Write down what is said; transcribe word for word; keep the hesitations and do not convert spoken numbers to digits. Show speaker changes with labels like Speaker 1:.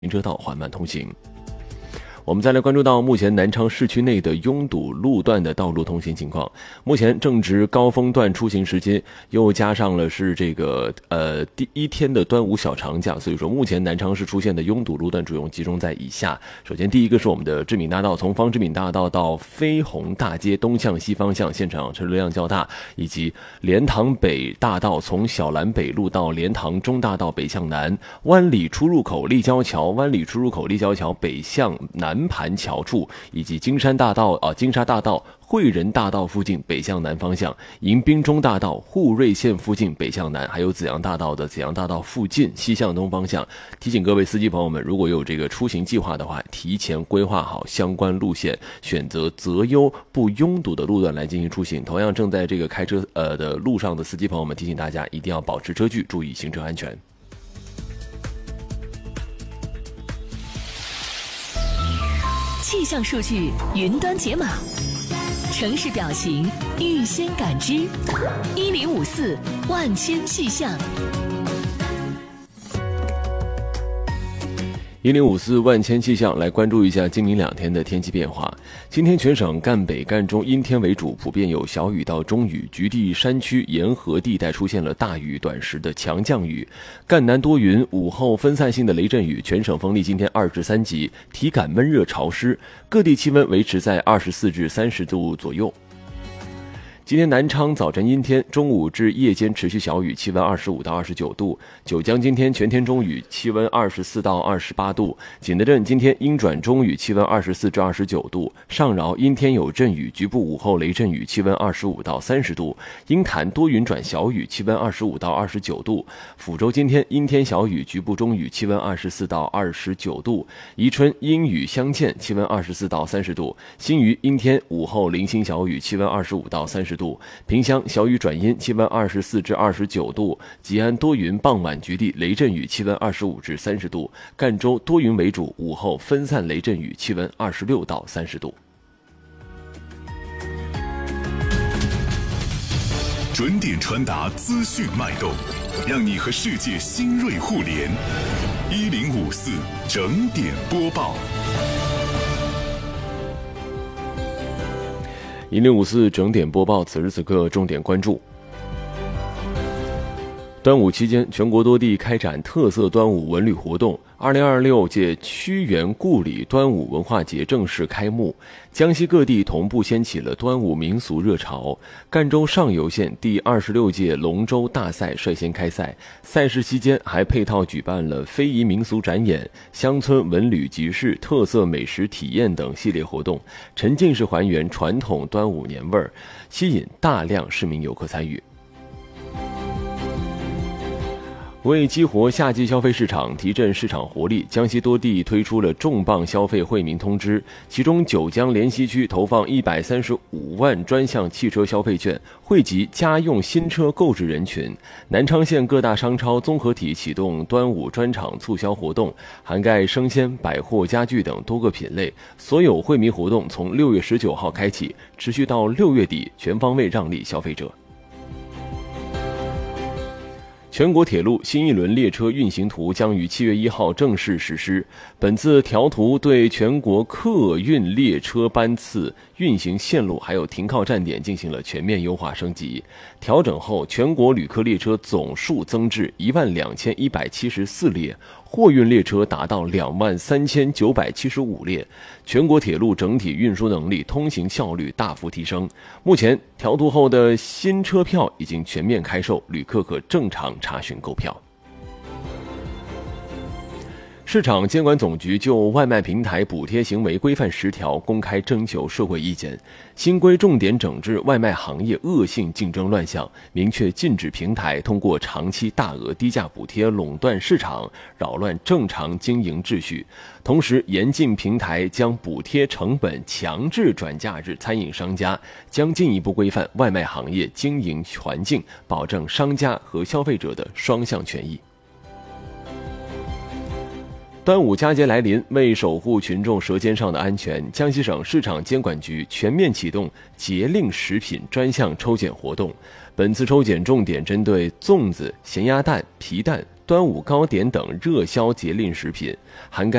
Speaker 1: 车道缓慢通行。我们再来关注到目前南昌市区内的拥堵路段的道路通行情况。目前正值高峰段出行时间，又加上了是这个呃第一天的端午小长假，所以说目前南昌市出现的拥堵路段主要集中在以下。首先第一个是我们的知敏大道，从方知敏大道到飞鸿大街东向西方向现场车流量较大，以及莲塘北大道从小兰北路到莲塘中大道北向南，湾里出入口立交桥湾里出入口立交桥北向南南盘桥处，以及金山大道啊金沙大道汇仁大道附近北向南方向，迎宾中大道沪瑞线附近北向南，还有紫阳大道的紫阳大道附近西向东方向。提醒各位司机朋友们，如果有这个出行计划的话，提前规划好相关路线，选择择优不拥堵的路段来进行出行。同样正在这个开车呃的路上的司机朋友们，提醒大家一定要保持车距，注意行车安全。
Speaker 2: 气象数据云端解码，城市表情预先感知，一零五四万千气象。
Speaker 1: 一零五四万千气象来关注一下今明两天的天气变化。今天全省赣北赣中阴天为主，普遍有小雨到中雨，局地山区沿河地带出现了大雨短时的强降雨。赣南多云，午后分散性的雷阵雨，全省风力今天二至三级，体感闷热潮湿，各地气温维持在二十四至三十度左右。今天南昌早晨阴天，中午至夜间持续小雨，气温二十五到二十九度。九江今天全天中雨，气温二十四到二十八度。景德镇今天阴转中雨，气温二十四至二十九度。上饶阴天有阵雨，局部午后雷阵雨，气温二十五到三十度。鹰潭多云转小雨，气温二十五到二十九度。抚州今天阴天小雨，局部中雨，气温二十四到二十九度。宜春阴雨相间，气温二十四到三十度。新余阴天，午后零星小雨，气温二十五到三十度。萍乡小雨转阴，气温二十四至二十九度。吉安多云，傍晚局地雷阵雨，气温二十五至三十度。赣州多云为主，午后分散雷阵雨，气温二十六到三十度。
Speaker 3: 准点传达资讯脉动，让你和世界新锐互联。一零五四整点播报。
Speaker 1: 一零五四整点播报，此时此刻重点关注。端午期间，全国多地开展特色端午文旅活动。二零二六届屈原故里端午文化节正式开幕，江西各地同步掀起了端午民俗热潮。赣州上游县第二十六届龙舟大赛率先开赛，赛事期间还配套举办了非遗民俗展演、乡村文旅集市、特色美食体验等系列活动，沉浸式还原传统端午年味儿，吸引大量市民游客参与。为激活夏季消费市场，提振市场活力，江西多地推出了重磅消费惠民通知，其中九江莲溪区投放一百三十五万专项汽车消费券，惠及家用新车购置人群。南昌县各大商超综合体启动端午专场促销活动，涵盖生鲜、百货、家具等多个品类。所有惠民活动从六月十九号开启，持续到六月底，全方位让利消费者。全国铁路新一轮列车运行图将于七月一号正式实施。本次调图对全国客运列车班次、运行线路还有停靠站点进行了全面优化升级。调整后，全国旅客列车总数增至一万两千一百七十四列，货运列车达到两万三千九百七十五列，全国铁路整体运输能力、通行效率大幅提升。目前调图后的新车票已经全面开售，旅客可正常查询购票。市场监管总局就外卖平台补贴行为规范十条公开征求社会意见。新规重点整治外卖行业恶性竞争乱象，明确禁止平台通过长期大额低价补贴垄断市场，扰乱正常经营秩序。同时，严禁平台将补贴成本强制转嫁至餐饮商家，将进一步规范外卖行业经营环境，保证商家和消费者的双向权益。端午佳节来临，为守护群众舌尖上的安全，江西省市场监管局全面启动节令食品专项抽检活动。本次抽检重点针对粽子、咸鸭蛋、皮蛋、 端午糕点等热销节令食品，涵盖